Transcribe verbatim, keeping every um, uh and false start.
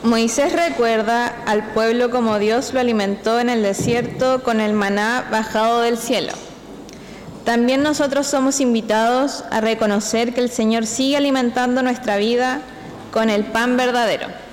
Moisés recuerda al pueblo como Dios lo alimentó en el desierto con el maná bajado del cielo. También nosotros somos invitados a reconocer que el Señor sigue alimentando nuestra vida con el pan verdadero.